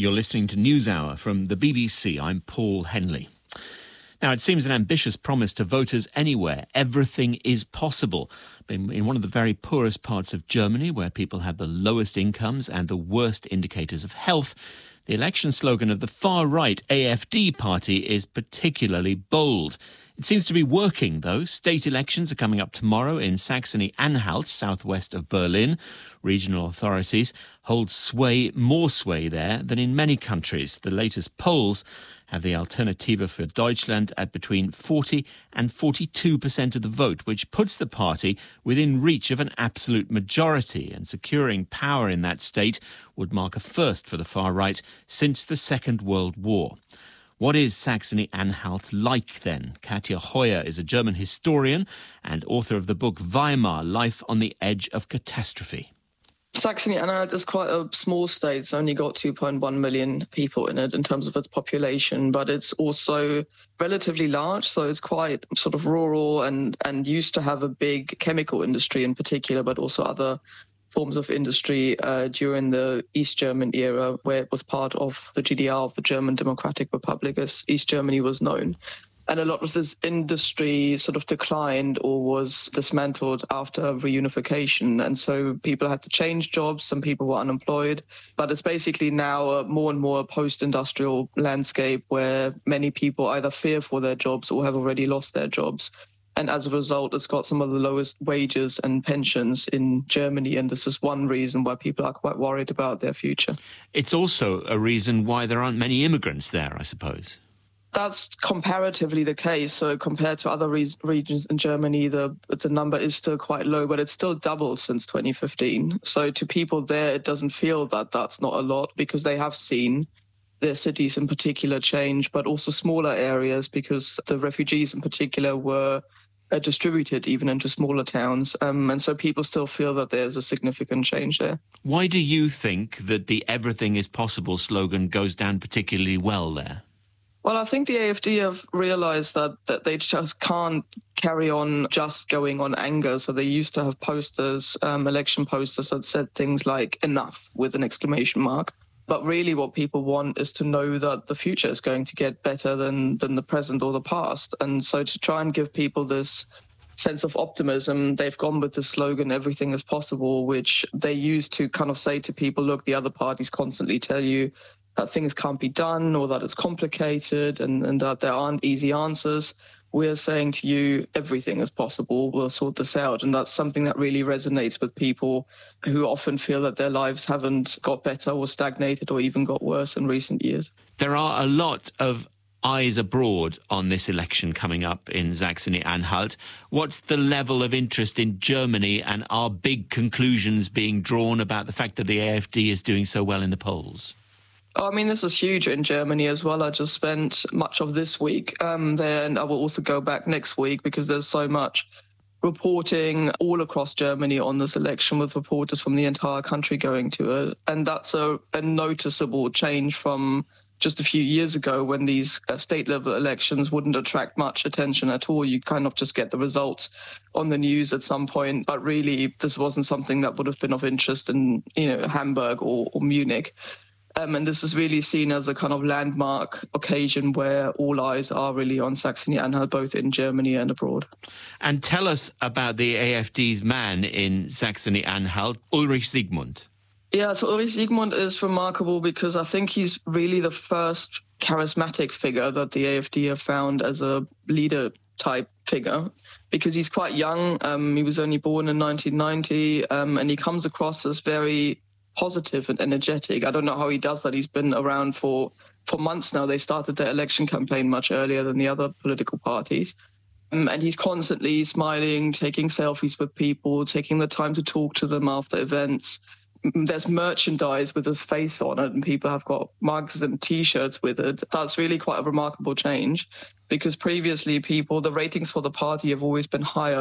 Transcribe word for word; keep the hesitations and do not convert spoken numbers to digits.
You're listening to NewsHour from the B B C. I'm Paul Henley. Now, it seems an ambitious promise to voters anywhere. Everything is possible. In, in one of the very poorest parts of Germany, where people have the lowest incomes and the worst indicators of health, the election slogan of the far-right A F D party is particularly bold. It seems to be working, though. State elections are coming up tomorrow in Saxony-Anhalt, southwest of Berlin. Regional authorities hold sway, more sway there than in many countries. The latest polls have the Alternative für Deutschland at between forty and forty-two percent of the vote, which puts the party within reach of an absolute majority. And securing power in that state would mark a first for the far right since the Second World War. What is Saxony-Anhalt like then? Katja Heuer is a German historian and author of the book Weimar, Life on the Edge of Catastrophe. Saxony-Anhalt is quite a small state. It's only got two point one million people in it in terms of its population, but it's also relatively large, so it's quite sort of rural and, and used to have a big chemical industry in particular, but also other forms of industry uh, during the East German era, where it was part of the G D R, of the German Democratic Republic, as East Germany was known. And a lot of this industry sort of declined or was dismantled after reunification. And so people had to change jobs. Some people were unemployed. But it's basically now a more and more post-industrial landscape where many people either fear for their jobs or have already lost their jobs. And as a result, it's got some of the lowest wages and pensions in Germany. And this is one reason why people are quite worried about their future. It's also a reason why there aren't many immigrants there, I suppose. That's comparatively the case. So compared to other re- regions in Germany, the the number is still quite low, but it's still doubled since twenty fifteen. So to people there, it doesn't feel that that's not a lot because they have seen their cities in particular change, but also smaller areas because the refugees in particular were uh, distributed even into smaller towns. Um, and so people still feel that there's a significant change there. Why do you think that the everything is possible slogan goes down particularly well there? Well, I think the A F D have realised that, that they just can't carry on just going on anger. So they used to have posters, um, election posters that said things like enough with an exclamation mark. But really what people want is to know that the future is going to get better than, than the present or the past. And so to try and give people this sense of optimism, they've gone with the slogan, everything is possible, which they use to kind of say to people, look, the other parties constantly tell you that things can't be done or that it's complicated and, and that there aren't easy answers. We're saying to you, everything is possible. We'll sort this out. And that's something that really resonates with people who often feel that their lives haven't got better or stagnated or even got worse in recent years. There are a lot of eyes abroad on this election coming up in Saxony-Anhalt. What's the level of interest in Germany, and are big conclusions being drawn about the fact that the A F D is doing so well in the polls? Oh, I mean, this is huge in Germany as well. I just spent much of this week um, there, and I will also go back next week because there's so much reporting all across Germany on this election with reporters from the entire country going to it. And that's a, a noticeable change from just a few years ago when these uh, state-level elections wouldn't attract much attention at all. You kind of just get the results on the news at some point. But really, this wasn't something that would have been of interest in, you know, Hamburg or, or Munich. Um, and this is really seen as a kind of landmark occasion where all eyes are really on Saxony-Anhalt, both in Germany and abroad. And tell us about the A F D's man in Saxony-Anhalt, Ulrich Siegmund. Yeah, so Ulrich Siegmund is remarkable because I think he's really the first charismatic figure that the A F D have found as a leader-type figure, because he's quite young. Um, he was only born in nineteen ninety, um, and he comes across as very positive and energetic. I don't know how he does that. He's been around for, for months now. They started their election campaign much earlier than the other political parties. Um, and he's constantly smiling, taking selfies with people, taking the time to talk to them after events. There's merchandise with his face on it, and people have got mugs and T-shirts with it. That's really quite a remarkable change, because previously people, the ratings for the party have always been higher